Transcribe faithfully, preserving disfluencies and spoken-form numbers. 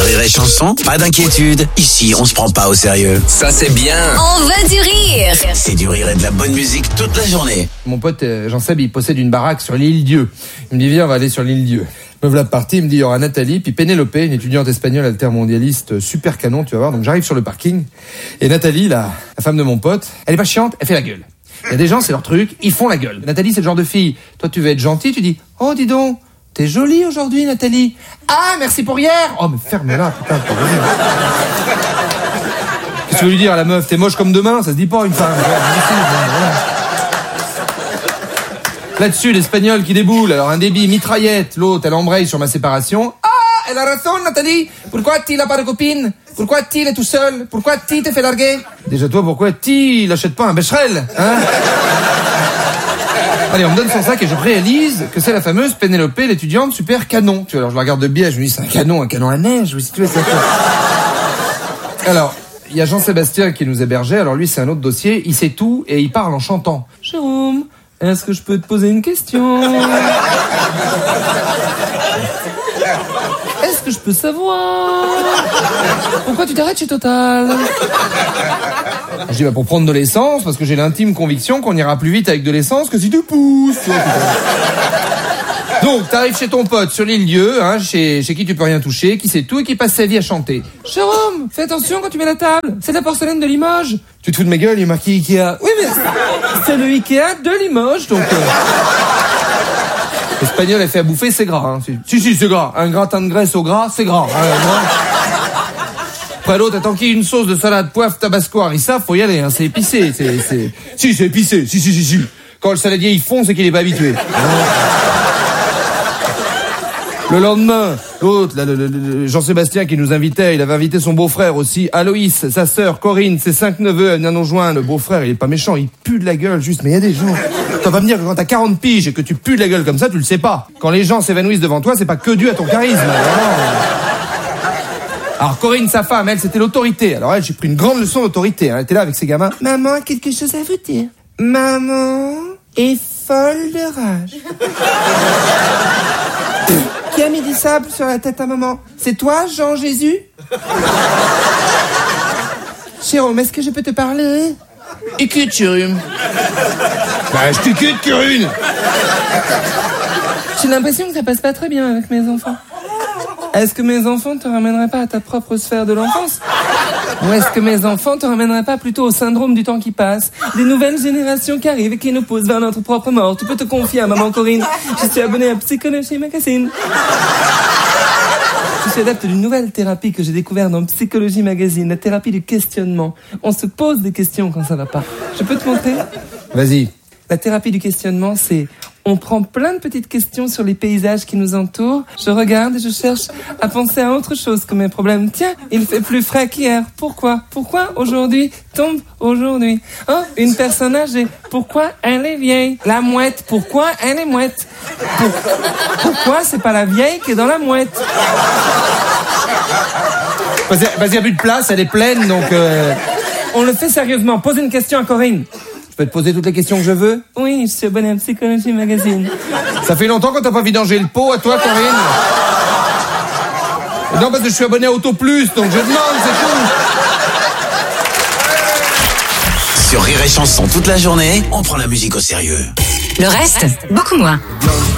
Rire et Chanson, pas d'inquiétude. Ici, on se prend pas au sérieux. Ça, c'est bien. On veut du rire. C'est du rire et de la bonne musique toute la journée. Mon pote Jean-Seb, il possède une baraque sur l'île Dieu. Il me dit, viens, on va aller sur l'île Dieu. Me voilà parti, il me dit, il y aura Nathalie, puis Pénélope, une étudiante espagnole altermondialiste, super canon, tu vas voir. Donc j'arrive sur le parking, et Nathalie, la, la femme de mon pote, elle est pas chiante, elle fait la gueule. Il y a des gens, c'est leur truc, ils font la gueule. Nathalie, c'est le genre de fille, toi tu veux être gentil, tu dis, oh dis donc, t'es jolie aujourd'hui, Nathalie. Ah, merci pour hier. Oh, mais ferme-la, putain, t'es jolie. Qu'est-ce que tu veux lui dire à la meuf? T'es moche comme demain, ça se dit pas une femme. Là-dessus, l'espagnol qui déboule, alors un débit mitraillette, l'autre, elle embraye sur ma séparation. Ah, elle a raison, Nathalie. Pourquoi tu n'as pas de copine? Pourquoi tu es tout seul? Pourquoi tu t'es fait larguer? Déjà toi, pourquoi tu n'achètes pas un Becherel, hein? Allez, on me donne son sac et je réalise que c'est la fameuse Pénélope, l'étudiante super canon. Tu vois, alors je la regarde de biais, je me dis, c'est un canon, un canon à neige, oui, si tu veux, c'est ça. Alors, il y a Jean-Sébastien qui nous hébergeait, alors lui, c'est un autre dossier, il sait tout et il parle en chantant. Jérôme, est-ce que je peux te poser une question? Est-ce que je peux savoir pourquoi tu t'arrêtes chez Total? Je dis bah pour prendre de l'essence, parce que j'ai l'intime conviction qu'on ira plus vite avec de l'essence que si tu pousses. Donc t'arrives chez ton pote sur l'île Dieu, hein, chez, chez qui tu peux rien toucher, qui sait tout et qui passe sa vie à chanter. Jérôme, fais attention quand tu mets la table, c'est de la porcelaine de Limoges. Tu te fous de ma gueule, il est marqué Ikea. Oui mais c'est le Ikea de Limoges, donc... Euh... L'espagnol, elle fait à bouffer, c'est gras. Hein. Si, si, c'est gras. Un gratin de graisse au gras, c'est gras. Hein, après l'autre, attends qu'il y ait une sauce de salade, poivre, tabasco, harissa, faut y aller. Hein. C'est épicé. C'est, c'est... Si, c'est épicé. Si, si, si, si. Quand le saladier, il fond, c'est qu'il est pas habitué. Le lendemain, l'autre, là, le, le, le Jean-Sébastien qui nous invitait, il avait invité son beau-frère aussi, Aloïs, sa sœur, Corinne, ses cinq neveux, elle vient nous joindre. Le beau-frère, il est pas méchant, il pue de la gueule, juste, mais il y a des gens... T'as pas me dire que quand t'as quarante piges et que tu pues de la gueule comme ça, tu le sais pas. Quand les gens s'évanouissent devant toi, c'est pas que dû à ton charisme. Alors Corinne, sa femme, elle, c'était l'autorité. Alors elle, j'ai pris une grande leçon d'autorité. Elle était là avec ses gamins. Maman a quelque chose à vous dire. Maman est folle de rage. Qui a mis du sable sur la tête à maman? C'est toi, Jean-Jésus? Jérôme, est-ce que je peux te parler? Écoute, Jérôme. Bah, je t'écoute, Curune. J'ai l'impression que ça passe pas très bien avec mes enfants. Est-ce que mes enfants te ramèneraient pas à ta propre sphère de l'enfance? Ou est-ce que mes enfants te ramèneraient pas plutôt au syndrome du temps qui passe? Des nouvelles générations qui arrivent et qui nous poussent vers notre propre mort. Tu peux te confier à maman Corinne. Je suis abonné à Psychologie Magazine. Je suis adepte d'une nouvelle thérapie que j'ai découverte dans Psychologie Magazine, la thérapie du questionnement. On se pose des questions quand ça va pas. Je peux te montrer? Vas-y. La thérapie du questionnement, c'est... On prend plein de petites questions sur les paysages qui nous entourent. Je regarde et je cherche à penser à autre chose que mes problèmes. Tiens, il fait plus frais qu'hier. Pourquoi? Pourquoi aujourd'hui tombe aujourd'hui? Oh, une personne âgée. Pourquoi elle est vieille? La mouette. Pourquoi elle est mouette? Pour... Pourquoi c'est pas la vieille qui est dans la mouette? Vas-y, vas-y, y a plus de place, elle est pleine, donc... Euh... On le fait sérieusement. Pose une question à Corinne. Je peux te poser toutes les questions que je veux? Oui, je suis abonné à Psychologie Magazine. Ça fait longtemps qu'on t'a pas vidangé le pot à toi, Corinne? Non, parce que je suis abonné à Auto Plus, donc je demande, c'est tout. Sur Rire et Chanson toute la journée, on prend la musique au sérieux. Le reste, beaucoup moins.